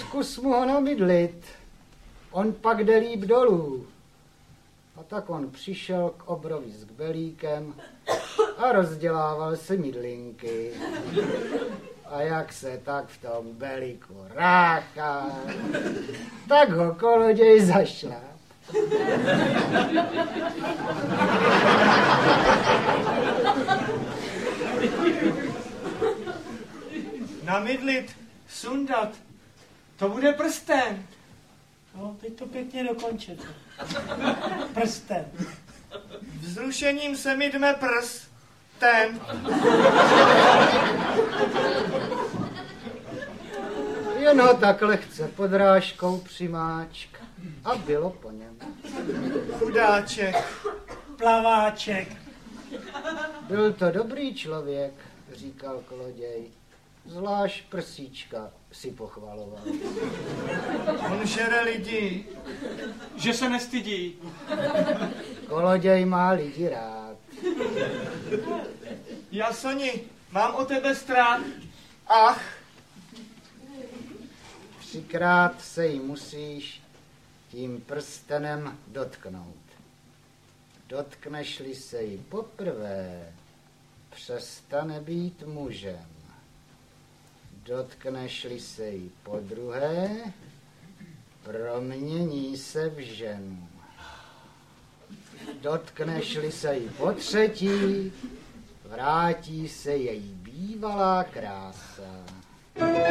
Zkus mu ho namydlit, on pak jde líp dolů. A tak on přišel k obrovi s kbelíkem a rozdělával si mydlinky. A jak se tak v tom belíku ráchá, tak ho koloděj zašláp. Namydlit, sundat, to bude prsten. No, teď to pěkně dokončete. Prsten. Vzrušením se mi dme prsten. Jen ho tak lehce podrážkou přimáčk a bylo po něm. Chudáček. Plaváček. Byl to dobrý člověk, říkal koloděj. Zvlášť prsíčka si pochvaloval. On žere lidi. Že se nestydí. Koloděj má lidi rád. Jasoni, mám o tebe strach. Ach. 3krát se jí musíš tím prstenem dotknout. Dotkneš-li se jí poprvé, přestane být mužem. Dotkneš-li se jí podruhé, promění se v ženu. Dotkneš-li se jí potřetí, vrátí se její bývalá krása.